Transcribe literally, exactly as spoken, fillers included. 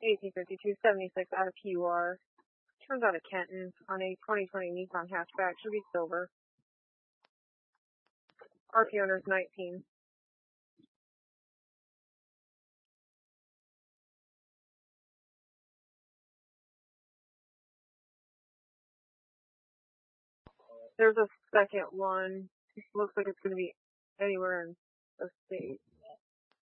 eighteen fifty-two seventy-six out of P U R. Turns out of Kenton on a twenty twenty Nissan hatchback. Should be silver. R P owner's nineteen. There's a second one. Looks like it's going to be anywhere in the state.